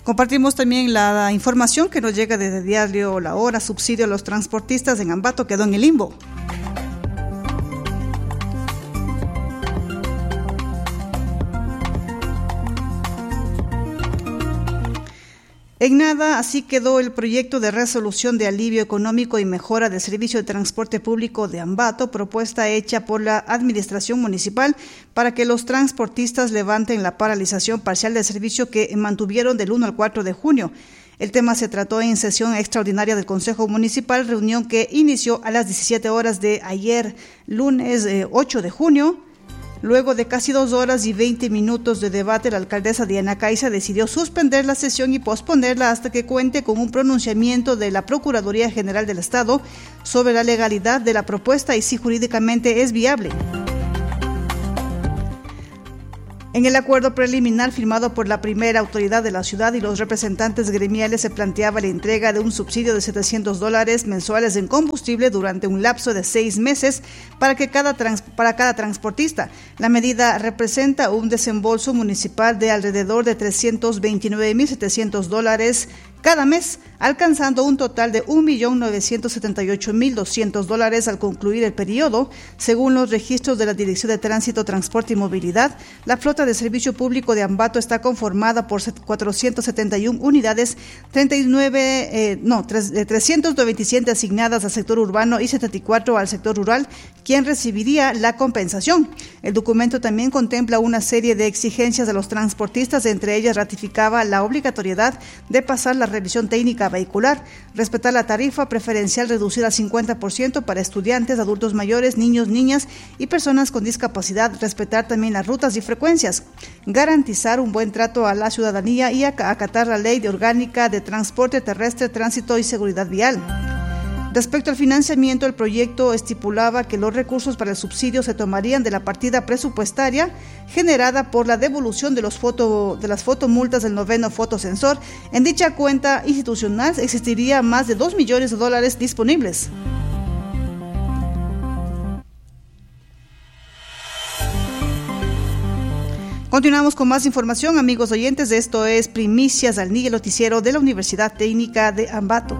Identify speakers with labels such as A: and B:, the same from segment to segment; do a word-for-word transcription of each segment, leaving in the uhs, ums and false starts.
A: Compartimos también la información que nos llega desde Diario La Hora. Subsidio a los transportistas en Ambato quedó en el limbo. En nada, así quedó el proyecto de resolución de alivio económico y mejora del servicio de transporte público de Ambato, propuesta hecha por la administración municipal para que los transportistas levanten la paralización parcial del servicio que mantuvieron del uno al cuatro de junio. El tema se trató en sesión extraordinaria del Consejo Municipal, reunión que inició a las diecisiete horas de ayer, lunes eh, ocho de junio. Luego de casi dos horas y veinte minutos de debate, la alcaldesa Diana Caiza decidió suspender la sesión y posponerla hasta que cuente con un pronunciamiento de la Procuraduría General del Estado sobre la legalidad de la propuesta y si jurídicamente es viable. En el acuerdo preliminar firmado por la primera autoridad de la ciudad y los representantes gremiales se planteaba la entrega de un subsidio de setecientos dólares mensuales en combustible durante un lapso de seis meses para, que cada trans, para cada transportista. La medida representa un desembolso municipal de alrededor de trescientos veintinueve mil setecientos dólares cada mes, alcanzando un total de un millón novecientos setenta y ocho mil doscientos dólares al concluir el periodo. Según los registros de la Dirección de Tránsito, Transporte y Movilidad, la flota de servicio público de Ambato está conformada por cuatrocientas setenta y una unidades, treinta y nueve, eh, no, trescientas veintisiete asignadas al sector urbano y setenta y cuatro al sector rural, quien recibiría la compensación. El documento también contempla una serie de exigencias a los transportistas, entre ellas ratificaba la obligatoriedad de pasar la revisión técnica vehicular, respetar la tarifa preferencial reducida al cincuenta por ciento para estudiantes, adultos mayores, niños, niñas y personas con discapacidad, respetar también las rutas y frecuencias, garantizar un buen trato a la ciudadanía y acatar la ley de orgánica de transporte terrestre, tránsito y seguridad vial. Respecto al financiamiento, el proyecto estipulaba que los recursos para el subsidio se tomarían de la partida presupuestaria generada por la devolución de, los foto, de las fotomultas del noveno fotosensor. En dicha cuenta institucional existiría más de dos millones de dólares disponibles. Continuamos con más información, amigos oyentes. Esto es Primicias al Día, el noticiero de la Universidad Técnica de Ambato.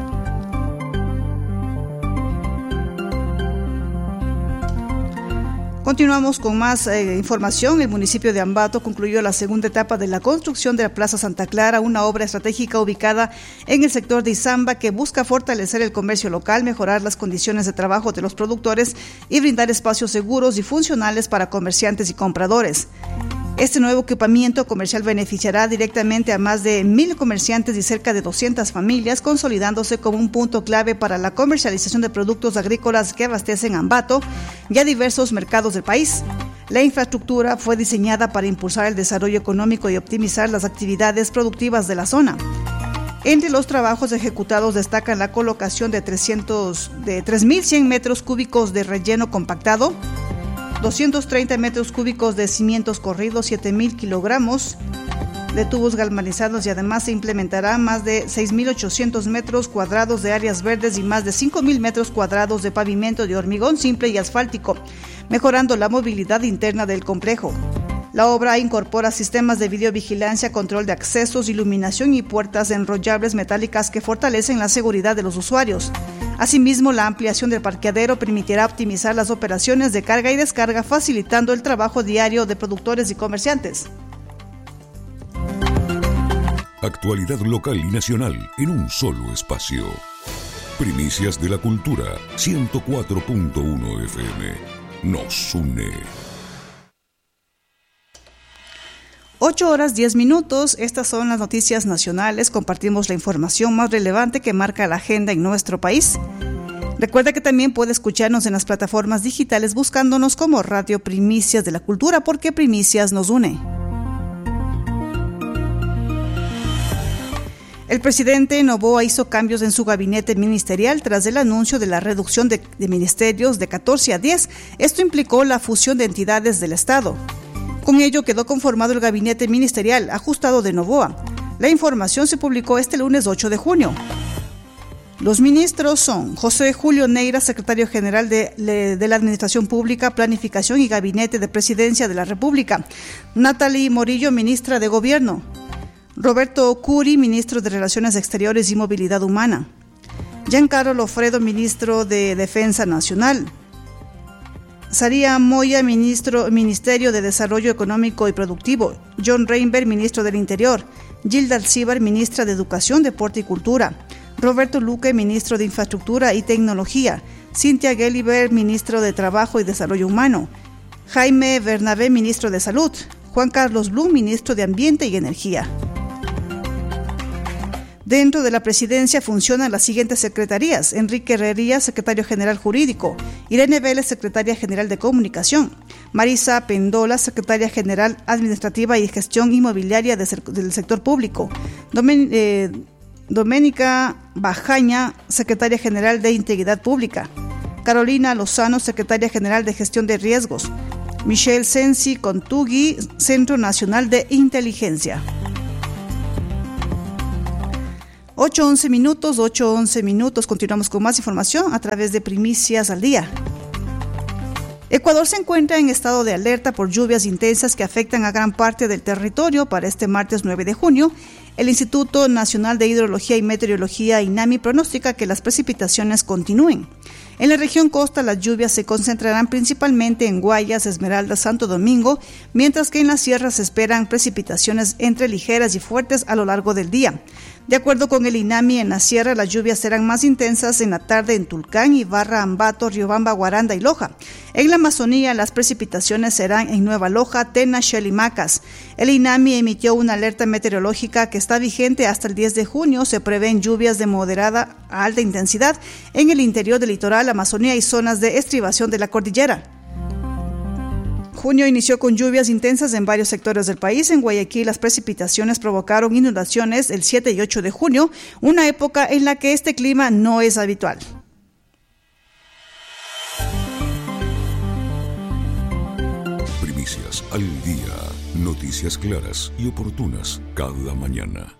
A: Continuamos con más eh, información. El municipio de Ambato concluyó la segunda etapa de la construcción de la Plaza Santa Clara, una obra estratégica ubicada en el sector de Izamba que busca fortalecer el comercio local, mejorar las condiciones de trabajo de los productores y brindar espacios seguros y funcionales para comerciantes y compradores. Este nuevo equipamiento comercial beneficiará directamente a más de mil comerciantes y cerca de doscientas familias, consolidándose como un punto clave para la comercialización de productos agrícolas que abastecen Ambato y a diversos mercados del país. La infraestructura fue diseñada para impulsar el desarrollo económico y optimizar las actividades productivas de la zona. Entre los trabajos ejecutados destacan la colocación de, trescientos, de tres mil cien metros cúbicos de relleno compactado, doscientos treinta metros cúbicos de cimientos corridos, siete mil kilogramos de tubos galvanizados y además se implementará más de seis mil ochocientos metros cuadrados de áreas verdes y más de cinco mil metros cuadrados de pavimento de hormigón simple y asfáltico, mejorando la movilidad interna del complejo. La obra incorpora sistemas de videovigilancia, control de accesos, iluminación y puertas enrollables metálicas que fortalecen la seguridad de los usuarios. Asimismo, la ampliación del parqueadero permitirá optimizar las operaciones de carga y descarga, facilitando el trabajo diario de productores y comerciantes.
B: Actualidad local y nacional en un solo espacio. Primicias de la Cultura, ciento cuatro punto uno F M. Nos une.
A: ocho horas diez minutos, estas son las noticias nacionales. Compartimos la información más relevante que marca la agenda en nuestro país. Recuerda que también puede escucharnos en las plataformas digitales buscándonos como Radio Primicias de la Cultura, porque Primicias nos une. El presidente Noboa hizo cambios en su gabinete ministerial tras el anuncio de la reducción de, de ministerios de catorce a diez. Esto implicó la fusión de entidades del Estado. Con ello quedó conformado el gabinete ministerial ajustado de Noboa. La información se publicó este lunes ocho de junio. Los ministros son José Julio Neira, secretario general de, de la Administración Pública, Planificación y Gabinete de Presidencia de la República; Natalie Morillo, ministra de Gobierno; Roberto Curi, ministro de Relaciones Exteriores y Movilidad Humana. Giancarlo Lofredo, ministro de Defensa Nacional. Saría Moya, ministro, Ministerio de Desarrollo Económico y Productivo. John Reinberg, ministro del Interior. Gilda Alcíbar, ministra de Educación, Deporte y Cultura. Roberto Luque, ministro de Infraestructura y Tecnología. Cintia Gelliver, ministro de Trabajo y Desarrollo Humano. Jaime Bernabé, ministro de Salud. Juan Carlos Blum, ministro de Ambiente y Energía. Dentro de la presidencia funcionan las siguientes secretarías: Enrique Herrería, secretario general jurídico; Irene Vélez, secretaria general de comunicación; Marisa Pendola, secretaria general administrativa y gestión inmobiliaria de ser, del sector público; Domen, eh, Doménica Bajaña, secretaria general de integridad pública; Carolina Lozano, secretaria general de gestión de riesgos; Michelle Sensi Contugui, Centro Nacional de Inteligencia. ocho once minutos, ocho once minutos. Continuamos con más información a través de Primicias al Día. Ecuador se encuentra en estado de alerta por lluvias intensas que afectan a gran parte del territorio para este martes nueve de junio. El Instituto Nacional de Hidrología y Meteorología, INAMI, pronostica que las precipitaciones continúen. En la región costa, las lluvias se concentrarán principalmente en Guayas, Esmeraldas, Santo Domingo, mientras que en las sierras se esperan precipitaciones entre ligeras y fuertes a lo largo del día. De acuerdo con el INAMI, en la sierra las lluvias serán más intensas en la tarde en Tulcán, Ibarra, Ambato, Riobamba, Guaranda y Loja. En la Amazonía, las precipitaciones serán en Nueva Loja, Tena, Shell y Macas. El INAMI emitió una alerta meteorológica que está vigente hasta el diez de junio. Se prevén lluvias de moderada a alta intensidad en el interior del litoral, Amazonía y zonas de estribación de la cordillera. Junio inició con lluvias intensas en varios sectores del país. En Guayaquil, las precipitaciones provocaron inundaciones el siete y ocho de junio, una época en la que este clima no es habitual.
B: Primicias al día. Noticias claras y oportunas cada mañana.